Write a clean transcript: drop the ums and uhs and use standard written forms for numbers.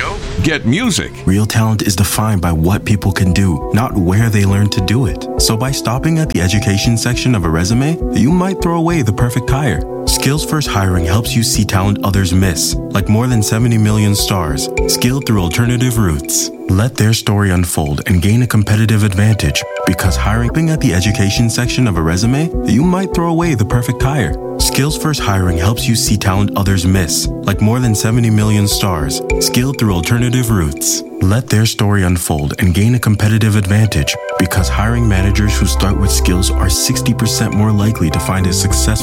radio, get music. Real talent is defined by what people can do, not where they learn to do it. So by stopping at the education section of a resume, you might throw away the perfect hire. Skills First Hiring helps you see talent others miss, like more than 70 million stars, skilled through alternative routes. Let their story unfold and gain a competitive advantage, because hiring at the education section of a resume, you might throw away the perfect hire. Skills First Hiring helps you see talent others miss, like more than 70 million stars, skilled through alternative routes. Let their story unfold and gain a competitive advantage, because hiring managers who start with skills are 60% more likely to find a successful